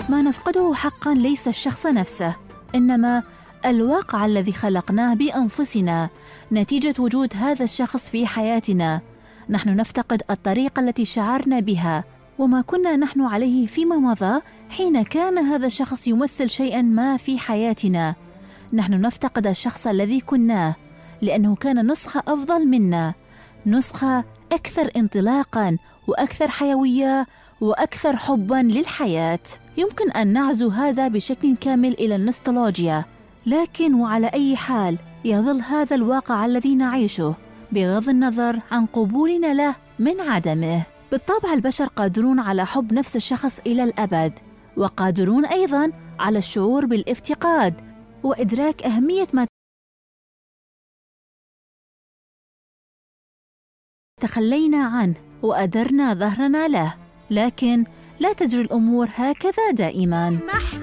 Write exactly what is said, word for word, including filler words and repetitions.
ما نفقده حقاً ليس الشخص نفسه، إنما الواقع الذي خلقناه بأنفسنا نتيجة وجود هذا الشخص في حياتنا. نحن نفتقد الطريقة التي شعرنا بها وما كنا نحن عليه فيما مضى حين كان هذا الشخص يمثل شيئاً ما في حياتنا. نحن نفتقد الشخص الذي كناه لأنه كان نسخة أفضل منا، نسخة أكثر انطلاقاً وأكثر حيوية وأكثر حباً للحياة. يمكن أن نعزو هذا بشكل كامل إلى النوستالجيا، لكن وعلى أي حال يظل هذا الواقع الذي نعيشه بغض النظر عن قبولنا له من عدمه. بالطبع البشر قادرون على حب نفس الشخص إلى الأبد، وقادرون أيضاً على الشعور بالافتقاد وإدراك أهمية ما تخلينا عنه وأدرنا ظهرنا له، لكن لا تجري الأمور هكذا دائماً.